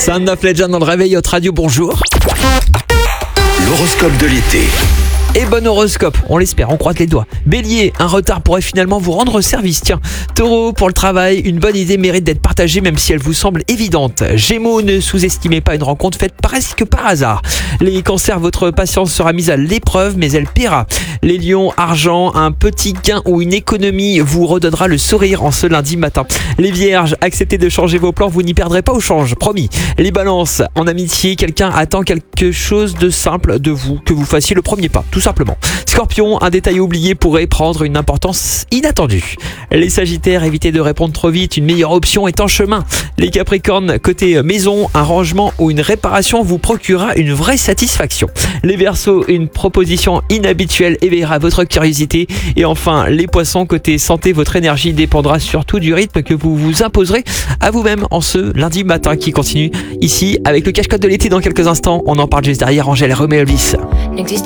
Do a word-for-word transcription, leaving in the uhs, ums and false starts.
Sound of Legend dans le réveil Hot Radio, bonjour. L'horoscope de l'été. Et bon horoscope, on l'espère, on croise les doigts. Bélier, un retard pourrait finalement vous rendre service. Tiens, Taureau, pour le travail, une bonne idée mérite d'être partagée même si elle vous semble évidente. Gémeaux, ne sous-estimez pas une rencontre faite presque par hasard. Les cancers, votre patience sera mise à l'épreuve mais elle paiera. Les lions, argent, un petit gain ou une économie vous redonnera le sourire en ce lundi matin. Les vierges, acceptez de changer vos plans, vous n'y perdrez pas au change, promis. Les balances, en amitié, quelqu'un attend quelque chose de simple de vous, que vous fassiez le premier pas, tout simplement. Scorpion, un détail oublié pourrait prendre une importance inattendue. Les sagittaires, évitez de répondre trop vite, une meilleure option est en chemin. Les capricornes, côté maison, un rangement ou une réparation vous procurera une vraie satisfaction. Les verseaux, une proposition inhabituelle éveillera votre curiosité. Et enfin, les poissons, côté santé, votre énergie dépendra surtout du rythme que vous vous imposerez à vous-même en ce lundi matin qui continue ici avec le cache-code de l'été dans quelques instants. On en parle juste derrière Angèle et Romeo Elvis.